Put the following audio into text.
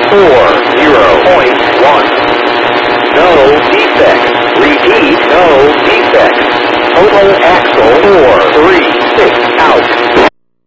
40.1. No defects. Repeat, no defects. Total axle 436 out.